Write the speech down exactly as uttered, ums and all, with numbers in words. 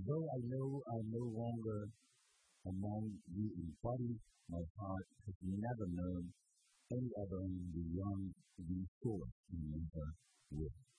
Though I know I'm no longer among you in body, my heart has never known any other beyond the source in never will.